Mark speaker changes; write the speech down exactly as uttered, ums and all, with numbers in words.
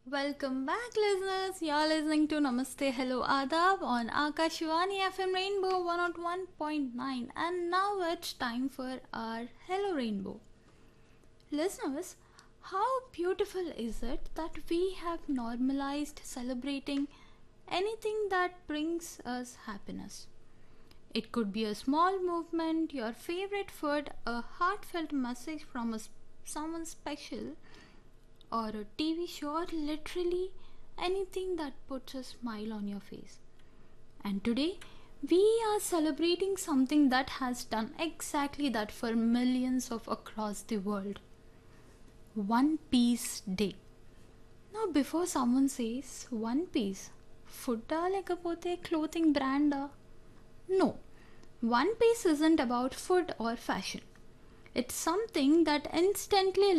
Speaker 1: Welcome back, listeners. You're listening to Namaste Hello Adab on Akashvani F M Rainbow one oh one point nine, and now it's time for our Hello Rainbow. Listeners, how beautiful is it that we have normalized celebrating anything that brings us happiness? It could be a small movement, your favorite food, a heartfelt message from a, someone special, or a T V show, or literally anything that puts a smile on your face. And today, we are celebrating something that has done exactly that for millions of across the world. One Piece Day. Now, before someone says One Piece, food లేకపోతే clothing brand? No, One Piece isn't about food or fashion. It's something that instantly